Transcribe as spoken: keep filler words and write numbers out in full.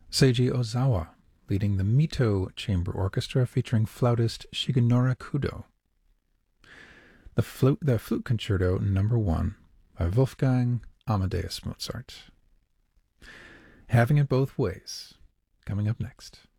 Seiji Ozawa, leading the Mito Chamber Orchestra featuring flautist Shigenori Kudo. The Flute, the Flute Concerto Number One by Wolfgang Amadeus Mozart. Having it both ways, coming up next.